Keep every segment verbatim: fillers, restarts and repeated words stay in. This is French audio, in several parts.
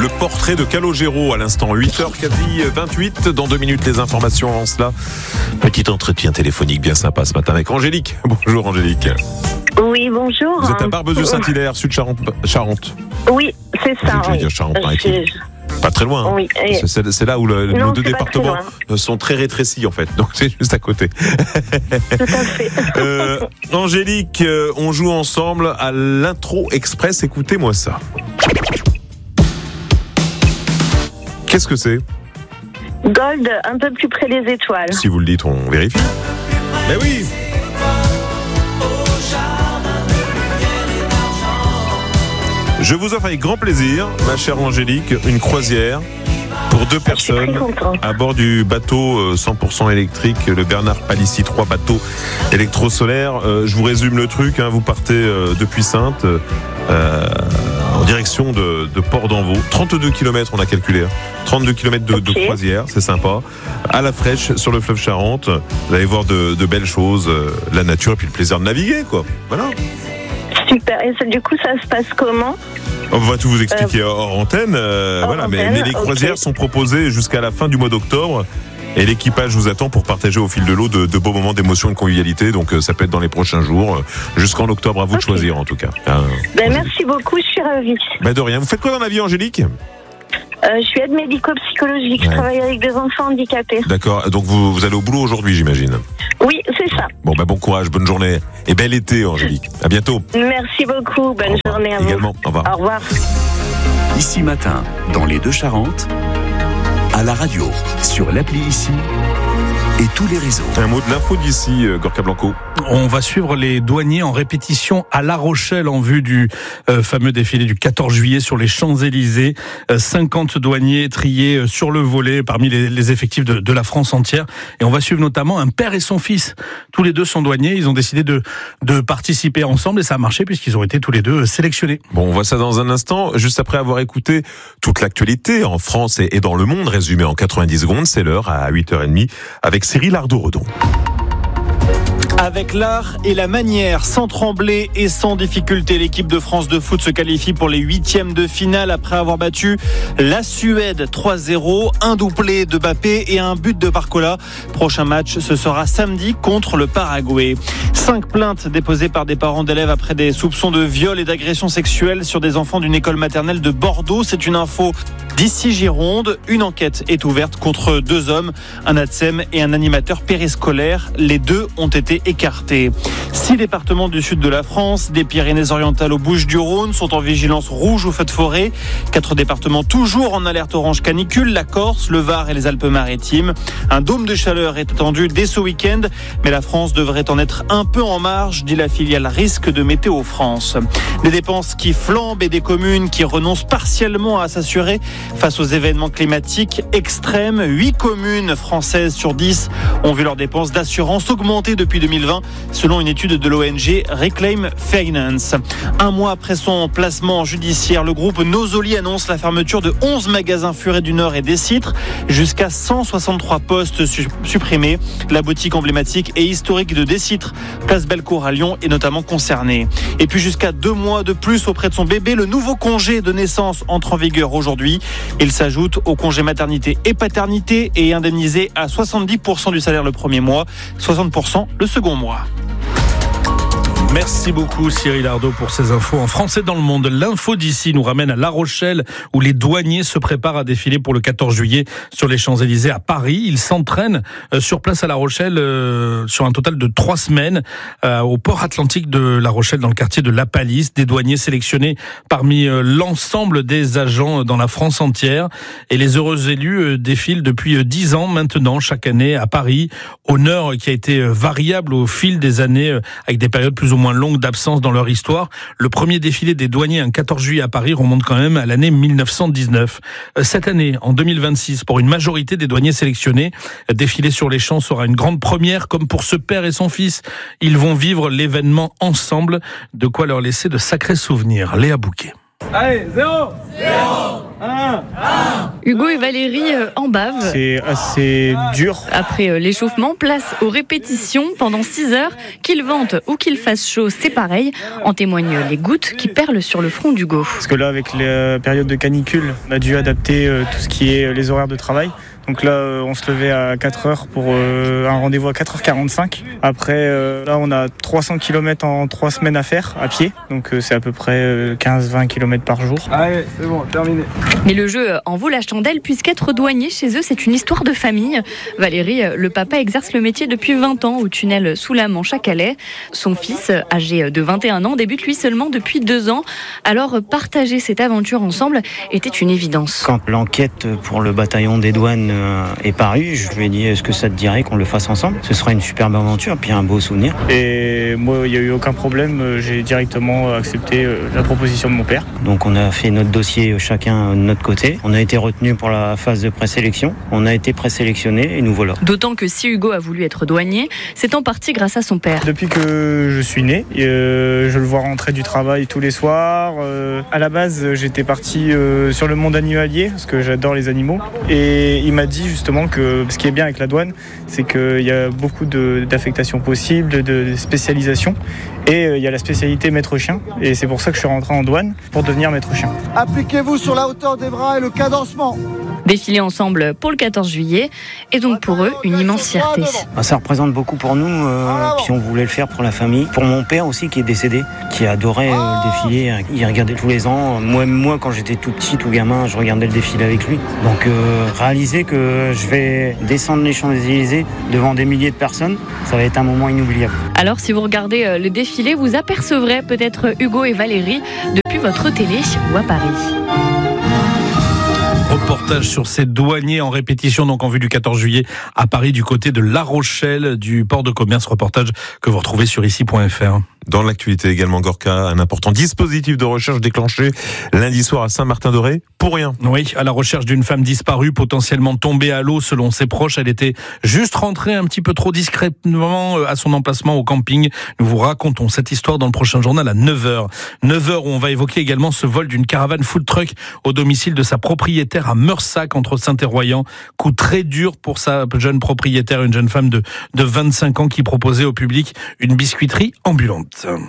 Le portrait de Calogero à l'instant, huit heures vingt-huit. Dans deux minutes, les informations avant cela. Petit entretien téléphonique bien sympa ce matin avec Angélique. Bonjour Angélique. Oui, bonjour. Vous êtes à Barbezieux-Saint-Hilaire, Sud-Charente. Charente. Oui, c'est ça. Je veux dire Charente-Maritime. Pas très loin. Hein. Oui, et... c'est, c'est là où le, non, nos deux départements très sont très rétrécis en fait. Donc c'est juste à côté. Tout à fait. euh, Angélique, on joue ensemble à l'intro express. Écoutez-moi ça. Qu'est-ce que c'est ? Gold, un peu plus près des étoiles. Si vous le dites, on vérifie. Mais oui. Je vous offre avec grand plaisir, ma chère Angélique, une croisière pour deux personnes à bord du bateau cent pour cent électrique, le Bernard Palissy, trois bateaux électrosolaires. Euh, je vous résume le truc, hein, vous partez euh, depuis Saintes euh, en direction de, de Port d'Envaux. trente-deux kilomètres on a calculé, hein. trente-deux kilomètres de, okay. de croisière, c'est sympa. À la fraîche sur le fleuve Charente, vous allez voir de, de belles choses, euh, la nature et puis le plaisir de naviguer, quoi. Voilà. Super. Et ça, du coup, ça se passe comment ? On va tout vous expliquer euh, hors antenne. Euh, hors voilà, antenne, mais les croisières okay. sont proposées jusqu'à la fin du mois d'octobre. Et l'équipage vous attend pour partager au fil de l'eau de, de beaux moments d'émotion et de convivialité. Donc ça peut être dans les prochains jours, jusqu'en octobre, à vous okay. de choisir en tout cas. Hein, ben, merci beaucoup, je suis ravie. Ben, de rien. Vous faites quoi dans la vie, Angélique ? Euh, je suis aide médico-psychologique, ouais. Je travaille avec des enfants handicapés. D'accord, donc vous, vous allez au boulot aujourd'hui, j'imagine ? Oui, c'est ça. Bon, bah bon courage, bonne journée et bel été, Angélique. À bientôt. Merci beaucoup, bonne journée à vous. Également, au revoir. Au revoir. Ici Matin, dans les Deux-Charentes, à la radio, sur l'appli Ici et tous les réseaux. Un mot de l'info d'ici, Gorka Blanco. On va suivre les douaniers en répétition à La Rochelle en vue du euh, fameux défilé du quatorze juillet sur les Champs-Élysées. Euh, cinquante douaniers triés sur le volet parmi les, les effectifs de, de la France entière. Et on va suivre notamment un père et son fils. Tous les deux sont douaniers. Ils ont décidé de, de participer ensemble et ça a marché puisqu'ils ont été tous les deux sélectionnés. Bon, on voit ça dans un instant. Juste après avoir écouté toute l'actualité en France et dans le monde, résumée en quatre-vingt-dix secondes, c'est l'heure à huit heures trente avec Cyril Ardo-Redon. Avec l'art et la manière, sans trembler et sans difficulté, l'équipe de France de foot se qualifie pour les huitièmes de finale après avoir battu la Suède trois zéro, un doublé de Mbappé et un but de Barcola. Prochain match, ce sera samedi contre le Paraguay. Cinq plaintes déposées par des parents d'élèves après des soupçons de viol et d'agression sexuelle sur des enfants d'une école maternelle de Bordeaux. C'est une info d'ici Gironde. Une enquête est ouverte contre deux hommes, un ATSEM et un animateur périscolaire. Les deux ont été écartés. Six départements du sud de la France, des Pyrénées-Orientales aux Bouches-du-Rhône, sont en vigilance rouge ou feu de forêt. Quatre départements toujours en alerte orange canicule, la Corse, le Var et les Alpes-Maritimes. Un dôme de chaleur est attendu dès ce week-end, mais la France devrait en être un peu en marge, dit la filiale Risque de Météo France. Des dépenses qui flambent et des communes qui renoncent partiellement à s'assurer face aux événements climatiques extrêmes. Huit communes françaises sur dix ont vu leurs dépenses d'assurance augmenter depuis deux mille vingt, selon une étude de l'O N G Reclaim Finance. Un mois après son placement judiciaire, le groupe Nosoli annonce la fermeture de onze magasins Furet du Nord et des Citres, jusqu'à cent soixante-trois postes su- supprimés. La boutique emblématique et historique de Décitres, place Bellecour à Lyon, est notamment concernée. Et puis jusqu'à deux mois de plus auprès de son bébé, le nouveau congé de naissance entre en vigueur aujourd'hui. Il s'ajoute au congé maternité et paternité et est indemnisé à soixante-dix pour cent du salaire le premier mois, soixante pour cent le second mois. Merci beaucoup Cyril Ardo pour ces infos en français dans le monde. L'info d'ici nous ramène à La Rochelle où les douaniers se préparent à défiler pour le quatorze juillet sur les Champs-Élysées à Paris. Ils s'entraînent sur place à La Rochelle euh, sur un total de trois semaines euh, au port atlantique de La Rochelle dans le quartier de La Palisse. Des douaniers sélectionnés parmi euh, l'ensemble des agents dans la France entière. Et les heureux élus euh, défilent depuis dix ans maintenant chaque année à Paris. Honneur qui a été variable au fil des années euh, avec des périodes plus ou moins moins longue d'absence dans leur histoire. Le premier défilé des douaniers un quatorze juillet à Paris remonte quand même à l'année mille neuf cent dix-neuf. Cette année, en deux mille vingt-six, pour une majorité des douaniers sélectionnés, défiler sur les champs sera une grande première, comme pour ce père et son fils. Ils vont vivre l'événement ensemble, de quoi leur laisser de sacrés souvenirs. Léa Bouquet. Allez, zéro zéro un Hugo et Valérie euh, en bavent. C'est assez dur. Après euh, l'échauffement, place aux répétitions pendant six heures. Qu'il vente ou qu'il fasse chaud, c'est pareil. En témoignent les gouttes qui perlent sur le front d'Hugo. Parce que là, avec les périodes de canicule, on a dû adapter euh, tout ce qui est les horaires de travail. Donc là, euh, on se levait à quatre heures pour euh, un rendez-vous à quatre heures quarante-cinq. Après, euh, là, on a trois cents kilomètres en trois semaines à faire à pied. Donc euh, c'est à peu près euh, quinze à vingt kilomètres par jour. Allez, c'est bon, terminé. Mais le jeu en vaut la chandelle puisqu'être douanier chez eux, c'est une histoire de famille. Valérie, le papa, exerce le métier depuis vingt ans au tunnel sous la Manche à Calais. Son fils, âgé de vingt et un ans, débute lui seulement depuis deux ans. Alors partager cette aventure ensemble était une évidence. Quand l'enquête pour le bataillon des douanes est parue, je lui ai dit est-ce que ça te dirait qu'on le fasse ensemble ? Ce sera une superbe aventure, puis un beau souvenir. Et moi, il n'y a eu aucun problème, j'ai directement accepté la proposition de mon père. Donc on a fait notre dossier chacun de notre côté. On a été retenu pour la phase de présélection. On a été présélectionné et nous voilà. D'autant que si Hugo a voulu être douanier, c'est en partie grâce à son père. Depuis que je suis né, euh, je le vois rentrer du travail tous les soirs. Euh, à la base, j'étais parti euh, sur le monde animalier parce que j'adore les animaux. Et il m'a dit justement que ce qui est bien avec la douane, c'est qu'il y a beaucoup de, d'affectations possibles, de spécialisation. Et euh, il y a la spécialité maître chien. Et c'est pour ça que je suis rentré en douane, pour devenir maître chien. Appliquez-vous sur la hauteur des bras et le cadencement. Défiler ensemble pour le quatorze juillet est donc pour eux une immense fierté. Ça représente beaucoup pour nous, euh, puis on voulait le faire pour la famille. Pour mon père aussi qui est décédé, qui adorait euh, le défilé, il regardait tous les ans. Moi, moi quand j'étais tout petit, tout gamin, je regardais le défilé avec lui. Donc euh, réaliser que je vais descendre les Champs-Élysées devant des milliers de personnes, ça va être un moment inoubliable. Alors si vous regardez le défilé, vous apercevrez peut-être Hugo et Valérie depuis votre télé ou à Paris. Reportage sur ces douaniers en répétition, donc en vue du quatorze juillet à Paris, du côté de La Rochelle, du port de commerce. Reportage que vous retrouvez sur ici point f r. Dans l'actualité également, Gorka, un important dispositif de recherche déclenché lundi soir à Saint-Martin-de-Ré, pour rien. Oui, à la recherche d'une femme disparue, potentiellement tombée à l'eau selon ses proches. Elle était juste rentrée un petit peu trop discrètement à son emplacement au camping. Nous vous racontons cette histoire dans le prochain journal à neuf heures. neuf heures où on va évoquer également ce vol d'une caravane food truck au domicile de sa propriétaire à Meursac, entre Saint et Royan. Coup très dur pour sa jeune propriétaire, une jeune femme de, de vingt-cinq ans qui proposait au public une biscuiterie ambulante.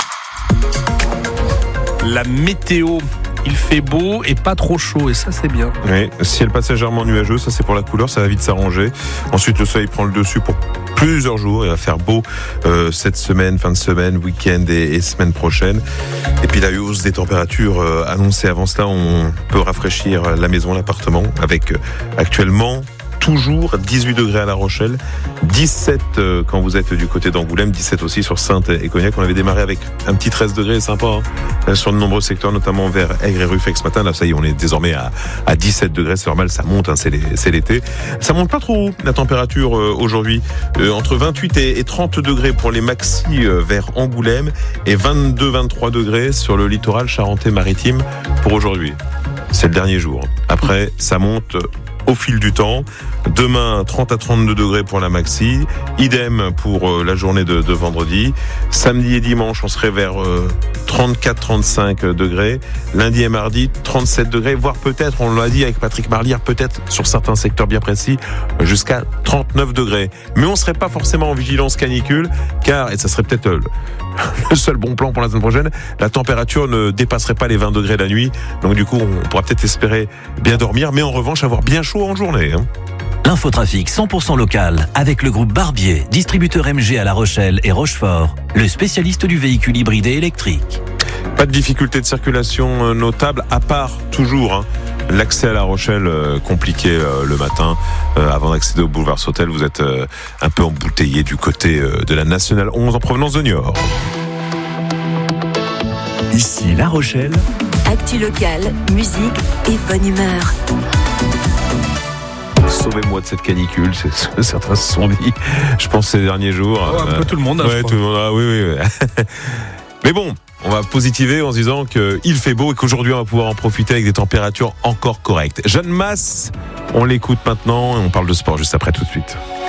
La météo, il fait beau et pas trop chaud, et ça c'est bien. Oui, ciel passagèrement nuageux, ça c'est pour la couleur, ça va vite s'arranger. Ensuite le soleil prend le dessus pour plusieurs jours, il va faire beau euh, cette semaine, fin de semaine, week-end et, et semaine prochaine. Et puis la hausse des températures euh, annoncée avant cela, on peut rafraîchir la maison, l'appartement, avec euh, actuellement toujours dix-huit degrés à La Rochelle, dix-sept euh, quand vous êtes du côté d'Angoulême, dix-sept aussi sur Saintes et Cognac. On avait démarré avec un petit treize degrés, sympa, hein, là, sur de nombreux secteurs, notamment vers Aigre et Ruffec ce matin. Là, ça y est, on est désormais à, à dix-sept degrés, c'est normal, ça monte, hein, c'est, les, c'est l'été. Ça monte pas trop haut, la température euh, aujourd'hui, euh, entre vingt-huit et, et trente degrés pour les maxis euh, vers Angoulême et vingt-deux à vingt-trois degrés sur le littoral charentais-maritime pour aujourd'hui. C'est le dernier jour. Après, ça monte au fil du temps. Demain, trente à trente-deux degrés pour la maxi. Idem pour euh, la journée de, de vendredi. Samedi et dimanche, on serait vers euh, trente-quatre à trente-cinq degrés. Lundi et mardi, trente-sept degrés, voire peut-être, on l'a dit avec Patrick Marlière, peut-être sur certains secteurs bien précis, jusqu'à trente-neuf degrés. Mais on ne serait pas forcément en vigilance canicule, car, et ça serait peut-être le, le seul bon plan pour la semaine prochaine, la température ne dépasserait pas les vingt degrés la nuit. Donc du coup, on pourra peut-être espérer bien dormir, mais en revanche avoir bien chaud en journée. Hein. L'infotrafic cent pour cent local avec le groupe Barbier, distributeur M G à La Rochelle et Rochefort, le spécialiste du véhicule hybride et électrique. Pas de difficulté de circulation notable, à part toujours hein, l'accès à La Rochelle euh, compliqué euh, le matin. Euh, avant d'accéder au boulevard Sautel, vous êtes euh, un peu embouteillé du côté euh, de la Nationale onze en provenance de Niort. Ici La Rochelle. Actu locale, musique et bonne humeur. Sauvez-moi de cette canicule, c'est ce que certains se sont dit, je pense, ces derniers jours. Oh, un peu tout le monde, hein, ouais, je tout le monde, ah, oui, oui, oui. Mais bon, on va positiver en se disant qu'il fait beau et qu'aujourd'hui on va pouvoir en profiter avec des températures encore correctes. Jeanne Masse, on l'écoute maintenant et on parle de sport juste après, tout de suite.